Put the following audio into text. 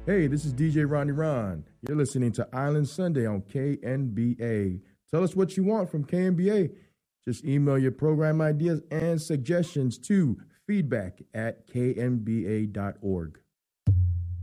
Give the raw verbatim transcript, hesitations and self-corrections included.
Hey, this is D J Ronnie Ron. You're listening to Island Sunday on K N B A. Tell us what you want from K N B A. Just email your program ideas and suggestions to feedback at k n b a dot org.